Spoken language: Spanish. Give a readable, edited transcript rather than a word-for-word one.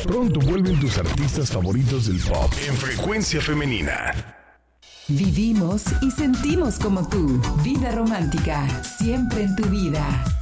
Pronto vuelven tus artistas favoritos del pop en Frecuencia Femenina. Vivimos y sentimos como tú. Vida romántica, siempre en tu vida.